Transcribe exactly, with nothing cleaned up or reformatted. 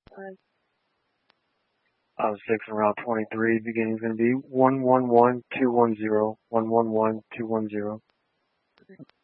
Alright. Uh, six and route twenty-three, beginning is going to be one one one two one zero, one one one two one zero.